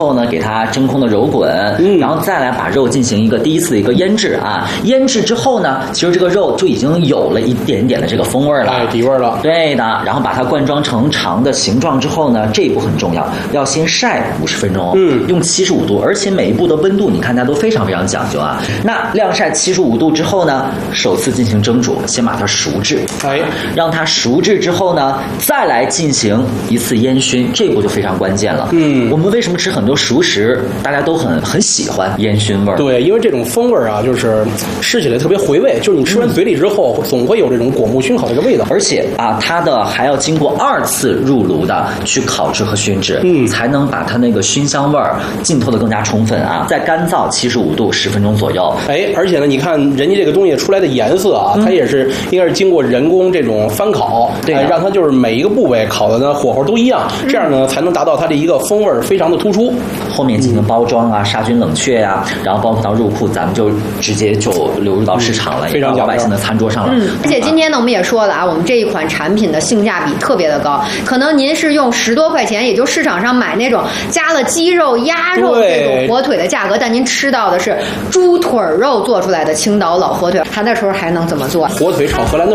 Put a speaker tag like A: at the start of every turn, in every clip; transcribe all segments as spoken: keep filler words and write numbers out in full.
A: 后呢，给它真空的揉滚，嗯，然后再来把肉进行一个第一次的一个腌制啊。腌制之后呢，其实这个肉就已经有了一点点的这个风味了，
B: 哎，底味了。
A: 对的，然后把它灌装成长的形状之后呢，这一步很重要，要先晒五十分钟，嗯，用七十五度，而且每一步的温度你看它都非常非常讲究啊。那晾晒七十五度之后呢，首次进行蒸煮，先把它熟制，
B: 哎，
A: 让它熟制之后呢，再来进行一次烟熏，这一步就非常关键了。嗯，我们为什么吃很多熟食，大家都很很喜欢烟熏味儿？
B: 对，因为这种风味啊，就是吃起来特别回味，就是你吃完嘴里之后，嗯、总会有这种果木熏烤的一个味道。
A: 而且啊，它的还要经过二次入炉的去烤制和熏制，嗯，才能把它那个熏香味儿浸透的更加充分啊。再干燥七十五度十分钟左右。
B: 哎，而且呢，你看人家这个东西出来的颜色啊，嗯、它也是应该是经过人工这种翻烤，对、哎，让它就是每一个部位烤的呢火候都一样，这样呢才能达到它的一个风味非常的突出。
A: 后面进行包装啊，杀菌冷却呀、啊，然后包括到入库，咱们就直接就流入到市场了，
B: 嗯、非常
A: 老百姓的餐桌上了。
C: 嗯，而且今天呢，我们也说了啊，我们这一款产品的性价比特别的高，可能您是用十多块钱，也就市场上买那种加了鸡肉、鸭肉这种火腿的价格，但您吃到的是猪腿肉做出来的青岛老火腿，它那时候还能怎么做？
B: 火腿炒荷兰豆。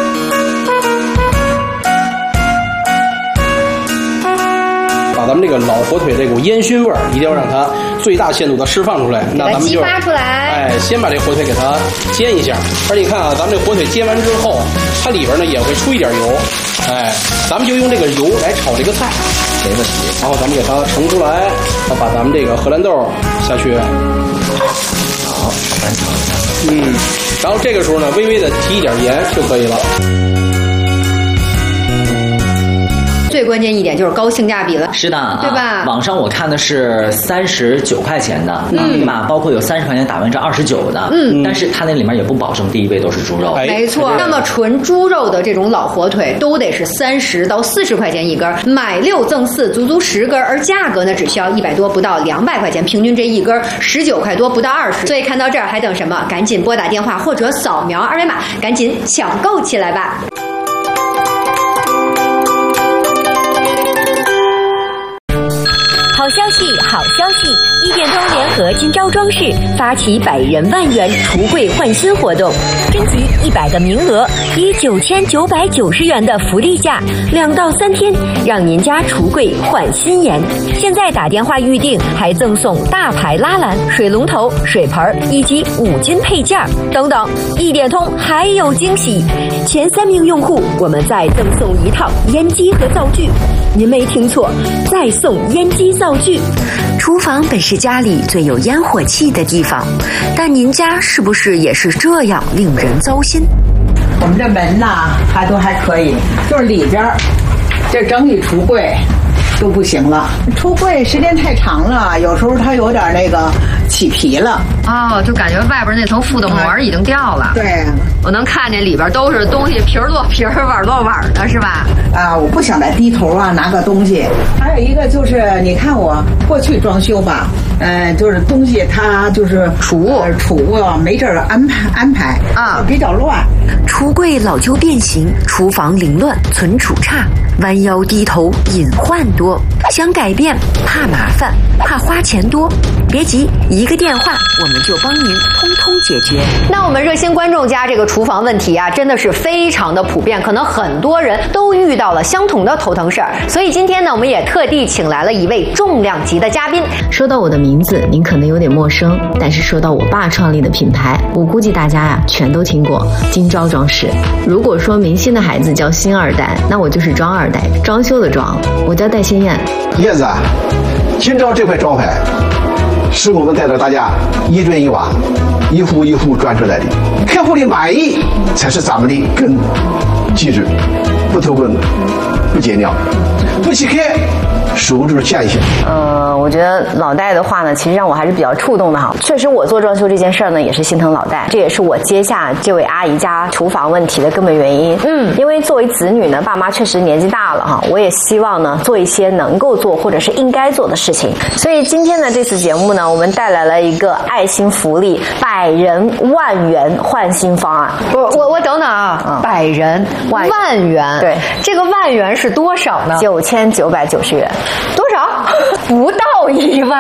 B: 把咱们这个老火腿这股烟熏味儿一定要让它最大限度的释放出来，那咱们就
C: 激发出来。
B: 哎，先把这火腿给它煎一下，而且你看啊，咱们这火腿煎完之后，它里边呢也会出一点油，哎，咱们就用这个油来炒这个菜，没问题。然后咱们给它盛出来，再把咱们这个荷兰豆下去，
A: 好，翻炒一下，
B: 嗯，然后这个时候呢，微微的提一点盐就可以了。
C: 最关键一点就是高性价比了，
A: 是的，
C: 对吧？
A: 啊、网上我看的是三十九块钱的，嗯，对吧？包括有三十块钱打完折二十九的，嗯，但是它那里面也不保证第一位都是猪肉，
C: 哎、没错。那么纯猪肉的这种老火腿都得是三十到四十块钱一根，买六赠四，足足十根，而价格呢只需要一百多，不到两百块钱，平均这一根十九块多，不到二十。所以看到这儿还等什么？赶紧拨打电话或者扫描二维码，赶紧抢购起来吧！
D: 好消息，好消息！一点通联合金招装饰发起百人万元橱柜换新活动，征集一百个名额，以九千九百九十元的福利价，两到三天让您家橱柜换新颜。现在打电话预定，还赠送大牌拉篮、水龙头、水盆以及五金配件等等。一点通还有惊喜，前三名用户我们再赠送一套烟机和灶具。您没听错，再送烟机灶具。厨房本是家里最有烟火气的地方，但您家是不是也是这样令人糟心？
E: 我们这门呐还都还可以，就是里边这整体橱柜都不行了，橱柜时间太长了，有时候它有点那个起皮了。
C: 哦，就感觉外边那层附的膜已经掉了。
E: 对，
C: 我能看见里边都是东西，皮儿落皮儿，碗落碗的，是吧？
E: 啊，我不想再低头啊拿个东西。还有一个就是，你看我过去装修吧，呃，就是东西它就是
C: 储物，
E: 呃、储物没这儿安排安排啊，比较乱。
D: 橱柜老旧变形，厨房凌乱，存储差，弯腰低头隐患多。想改变，怕麻烦，怕花钱多，别急，一个电话我们就帮您通通解决。
C: 那我们热心观众家这个厨房问题啊，真的是非常的普遍，可能很多人都遇到了相同的头疼事儿。所以今天呢，我们也特地请来了一位重量级的嘉宾。
F: 说到我的名字，您可能有点陌生，但是说到我爸创立的品牌，我估计大家呀全都听过金招装饰。如果说明星的孩子叫星二代，那我就是装二代，装修的装。我叫戴先燕。
G: 燕子，金招这块招牌是我们带着大家一砖一瓦、一户一户砖出来的，客户的满意才是咱们的根。记住，不偷工，不减料，不欺客，守住线性。
F: 呃，我觉得老戴的话呢，其实让我还是比较触动的哈。确实，我做装修这件事儿呢，也是心疼老戴，这也是我接下这位阿姨家厨房问题的根本原因。嗯，因为作为子女呢，爸妈确实年纪大了哈，我也希望呢做一些能够做或者是应该做的事情。所以今天呢，这次节目呢，我们带来了一个爱心福利百人万元换新方案。
C: 我我我等等啊，嗯、百人万万元，
F: 对，
C: 这个万元是多少呢？
F: 九千九百九十元。
C: 多少？不到一万